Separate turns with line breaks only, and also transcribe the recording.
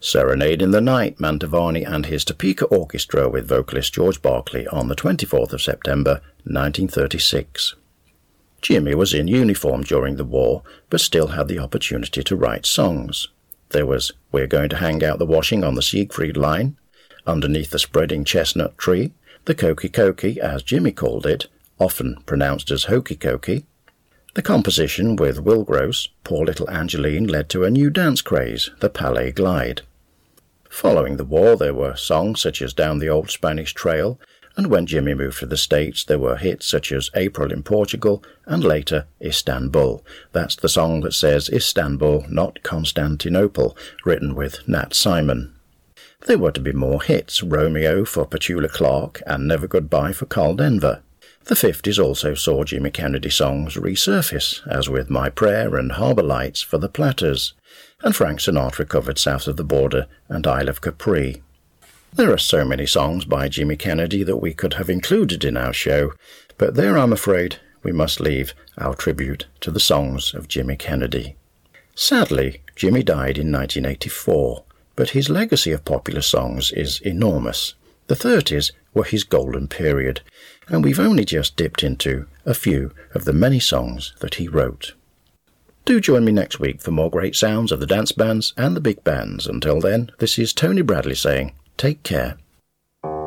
Serenade in the Night, Mantovani and his Topeka Orchestra with vocalist George Barclay on the 24th of September 1936. Jimmy was in uniform during the war, but still had the opportunity to write songs. There was We're Going to Hang Out the Washing on the Siegfried Line, Underneath the Spreading Chestnut Tree, the Kokey Kokey, as Jimmy called it, often pronounced as Hokey Kokey. The composition with Will Gross, Poor Little Angeline, led to a new dance craze, the Palais Glide. Following the war, there were songs such as Down the Old Spanish Trail, and when Jimmy moved to the States, there were hits such as April in Portugal, and later Istanbul. That's the song that says Istanbul, not Constantinople, written with Nat Simon. There were to be more hits, Romeo for Petula Clark, and Never Goodbye for Carl Denver. The 50s also saw Jimmy Kennedy songs resurface, as with My Prayer and Harbour Lights for the Platters, and Frank Sinatra covered South of the Border and Isle of Capri. There are so many songs by Jimmy Kennedy that we could have included in our show, but there I'm afraid we must leave our tribute to the songs of Jimmy Kennedy. Sadly, Jimmy died in 1984, but his legacy of popular songs is enormous. The 30s were his golden period, and we've only just dipped into a few of the many songs that he wrote. Do join me next week for more great sounds of the dance bands and the big bands. Until then, this is Tony Bradley saying, take care.